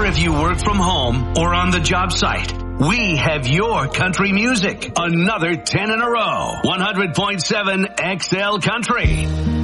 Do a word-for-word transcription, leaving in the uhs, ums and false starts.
if you work from home or on the job site, we have your country music. Another ten in a row. one hundred point seven X L Country.